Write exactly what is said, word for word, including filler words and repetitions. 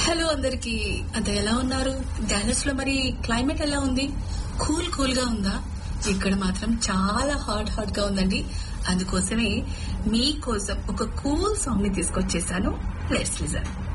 Hello అందరికి, అంత ఎలా ఉన్నారు? డాలస్ లో మరి క్లైమేట్ ఎలా ఉంది? కూల్ కూల్ గా ఉందా? ఇక్కడ మాత్రం చాలా హాట్ హాట్ గా ఉందండి. అందుకోసమే మీకోసం ఒక కూల్ సాంగ్ ని తీసుకొచ్చేసాను. Let's listen.